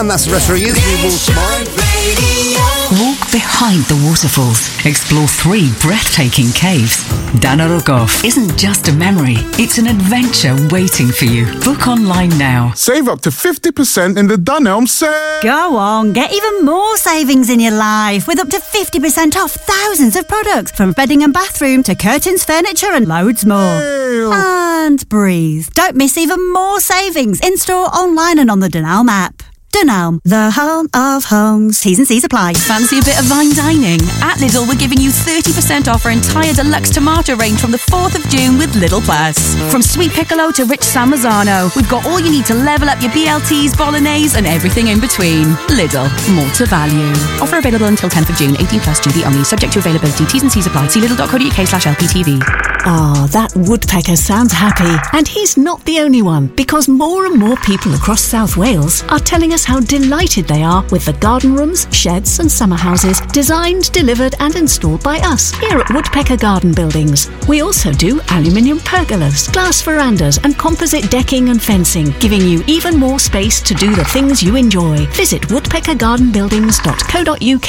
And that's the rest of you. We will tomorrow. Walk behind the waterfalls. Explore 3 breathtaking caves. Danner og Gough isn't just a memory, it's an adventure waiting for you. Book online now. Save up to 50% in the Dunelm sale. Go on, get even more savings in your life with up to 50% off thousands of products from bedding and bathroom to curtains, furniture and loads more. And breathe. Don't miss even more savings in-store, online and on the Dunelm app. Dunelm, the home of homes. T's and C's apply. Fancy a bit of fine dining? At Lidl, we're giving you 30% off our entire deluxe tomato range from the 4th of June with Lidl Plus. From sweet piccolo to rich San Marzano, we've got all you need to level up your BLTs, bolognese and everything in between. Lidl, more to value. Offer available until 10th of June, 18 plus GB only, subject to availability. T's and C's apply. See lidl.co.uk/LPTV. Ah, that woodpecker sounds happy. And he's not the only one, because more and more people across South Wales are telling us how delighted they are with the garden rooms, sheds and summer houses designed, delivered and installed by us here at Woodpecker Garden Buildings. We also do aluminium pergolas, glass verandas and composite decking and fencing, giving you even more space to do the things you enjoy. Visit woodpeckergardenbuildings.co.uk.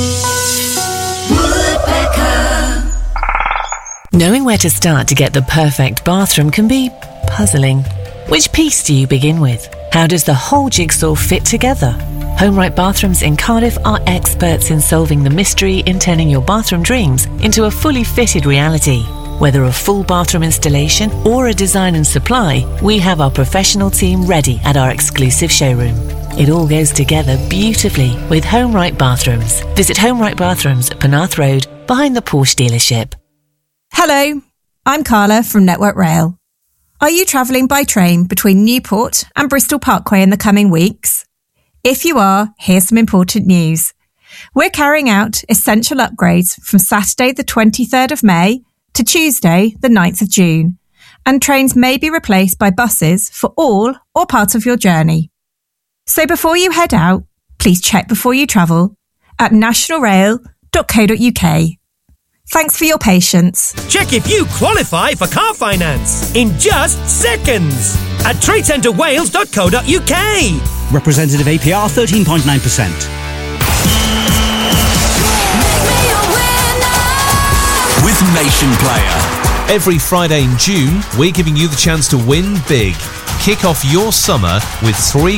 Woodpecker. Knowing where to start to get the perfect bathroom can be puzzling. Which piece do you begin with? How does the whole jigsaw fit together? HomeRight Bathrooms in Cardiff are experts in solving the mystery in turning your bathroom dreams into a fully fitted reality. Whether a full bathroom installation or a design and supply, we have our professional team ready at our exclusive showroom. It all goes together beautifully with HomeRight Bathrooms. Visit HomeRight Bathrooms at Penarth Road, behind the Porsche dealership. Hello, I'm Carla from Network Rail. Are you travelling by train between Newport and Bristol Parkway in the coming weeks? If you are, here's some important news. We're carrying out essential upgrades from Saturday the 23rd of May to Tuesday the 9th of June, and trains may be replaced by buses for all or part of your journey. So before you head out, please check before you travel at nationalrail.co.uk. Thanks for your patience. Check if you qualify for car finance in just seconds at tradecentrewales.co.uk. Representative APR 13.9%. With Nation Player. Every Friday in June, we're giving you the chance to win big. Kick off your summer with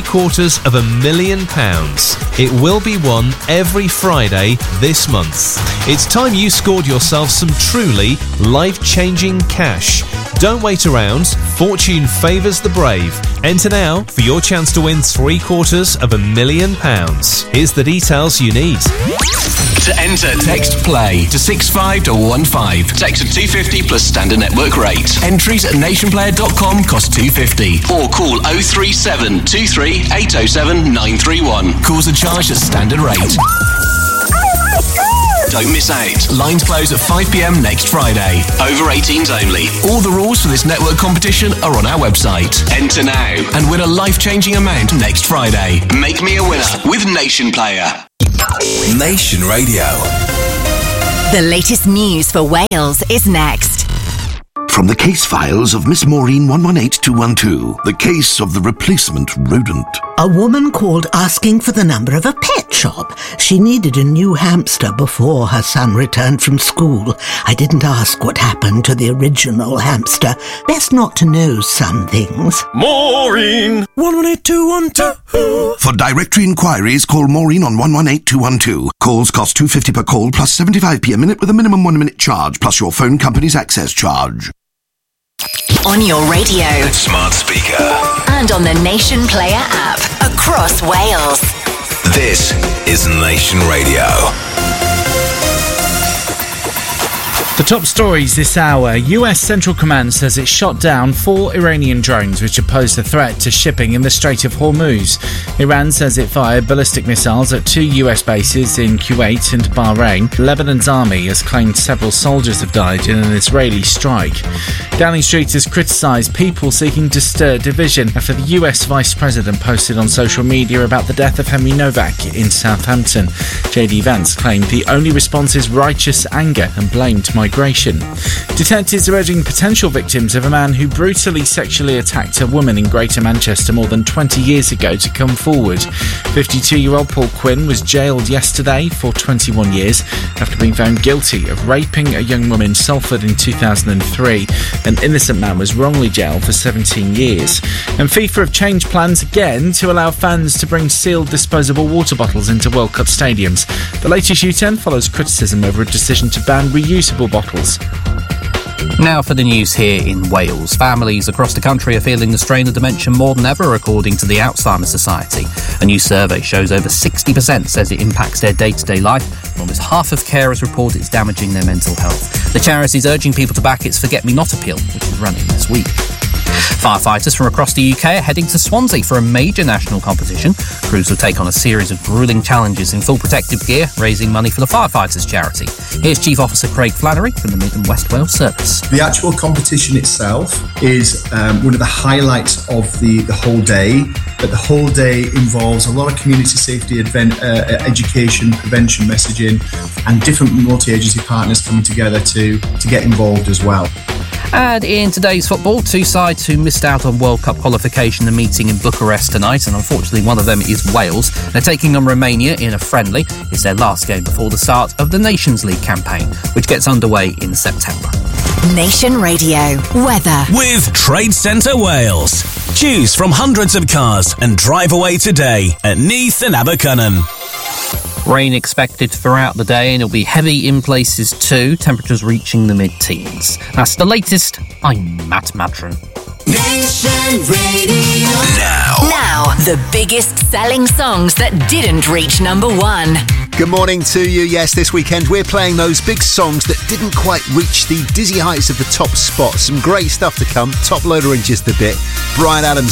£750,000. It will be won every Friday this month. It's time you scored yourself some truly life-changing cash. Don't wait around. Fortune favours the brave. Enter now for your chance to win £750,000. Here's the details you need. To enter, text PLAY to 65215. Text at 250 plus standard network rate. Entries at nationplayer.com cost £250. Or call 037 23 807 931. Calls are charged at standard rate. Don't miss out. Lines close at 5 p.m. next Friday. Over 18s only. All the rules for this network competition are on our website. Enter now and win a life-changing amount next Friday. Make me a winner with Nation Player. Nation Radio. The latest news for Wales is next. From the case files of Miss Maureen 118212, the case of the replacement rodent. A woman called asking for the number of a pet shop. She needed a new hamster before her son returned from school. I didn't ask what happened to the original hamster. Best not to know some things. Maureen 118212. For directory inquiries, call Maureen on 118212. Calls cost £250 per call plus 75p a minute with a minimum 1 minute charge plus your phone company's access charge. On your radio, smart speaker, and on the Nation Player app across Wales. This is Nation Radio. The top stories this hour. US Central Command says it shot down 4 Iranian drones which have posed a threat to shipping in the Strait of Hormuz. Iran says it fired ballistic missiles at 2 US bases in Kuwait and Bahrain. Lebanon's army has claimed several soldiers have died in an Israeli strike. Downing Street has criticised people seeking to stir division after the US Vice President posted on social media about the death of Henry Novak in Southampton. JD Vance claimed the only response is righteous anger and blamed my migration. Detectives are urging potential victims of a man who brutally sexually attacked a woman in Greater Manchester more than 20 years ago to come forward. 52-year-old Paul Quinn was jailed yesterday for 21 years after being found guilty of raping a young woman in Salford in 2003. An innocent man was wrongly jailed for 17 years. And FIFA have changed plans again to allow fans to bring sealed disposable water bottles into World Cup stadiums. The latest U-turn follows criticism over a decision to ban reusable bottles. Now for the news here in Wales. Families across the country are feeling the strain of dementia more than ever, according to the Alzheimer's Society. A new survey shows over 60% says it impacts their day-to-day life. Almost half of carers report it's damaging their mental health. The charity is urging people to back its Forget Me Not appeal, which is running this week. Firefighters from across the UK are heading to Swansea for a major national competition. Crews will take on a series of gruelling challenges in full protective gear, raising money for the Firefighters charity. Here's Chief Officer Craig Flannery from the Mid and West Wales Service. The actual competition itself is one of the highlights of the whole day. But the whole day involves a lot of community safety education, prevention messaging, and different multi-agency partners coming together to get involved as well. And in today's football, two sides who missed out on World Cup qualification are meeting in Bucharest tonight, and unfortunately one of them is Wales. They're taking on Romania in a friendly. It's their last game before the start of the Nations League campaign, which gets underway in September. Nation Radio weather with Trade Centre Wales. Choose from hundreds of cars and drive away today at Neath and Abercynon. Rain expected throughout the day, and it'll be heavy in places too, temperatures reaching the mid-teens. That's the latest. I'm Matt Madron. Nation Radio. Now, the biggest selling songs that didn't reach number one. Good morning to you. Yes, this weekend we're playing those big songs that didn't quite reach the dizzy heights of the top spot. Some great stuff to come. Top loader in just a bit. Bryan Adams